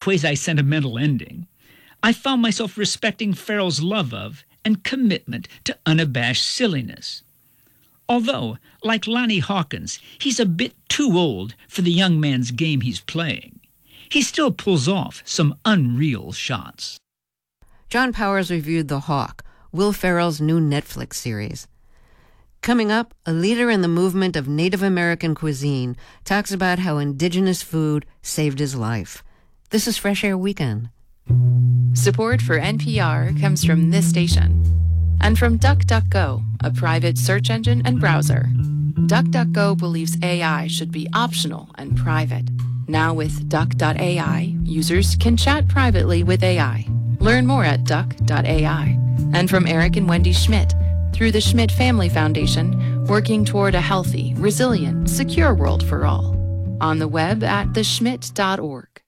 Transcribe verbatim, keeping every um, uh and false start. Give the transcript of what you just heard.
quasi-sentimental ending, I found myself respecting Farrell's love of and commitment to unabashed silliness. Although, like Lonnie Hawkins, he's a bit too old for the young man's game he's playing, he still pulls off some unreal shots. John Powers reviewed The Hawk, Will Ferrell's new Netflix series. Coming up, a leader in the movement of Native American cuisine talks about how indigenous food saved his life. This is Fresh Air Weekend. Support for N P R comes from this station and from DuckDuckGo, a private search engine and browser. DuckDuckGo believes A I should be optional and private. Now with Duck dot A I, users can chat privately with A I. Learn more at Duck dot A I. And from Eric and Wendy Schmidt, through the Schmidt Family Foundation, working toward a healthy, resilient, secure world for all. On the web at the schmidt dot org.